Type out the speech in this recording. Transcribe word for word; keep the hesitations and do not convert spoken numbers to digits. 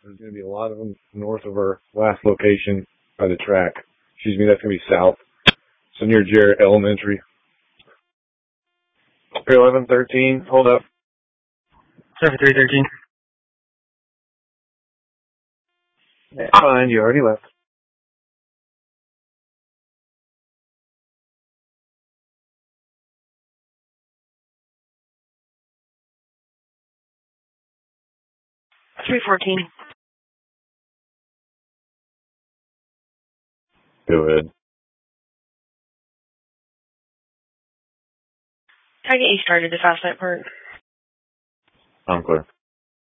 There's going to be a lot of them north of our last location by the track. Excuse me, that's going to be south. So near Jarrett Elementary. eleven thirteen, hold up. seven three thirteen. Fine, you already left. three fourteen. Go ahead. Can I get you started to Fast Night Park? I'm clear.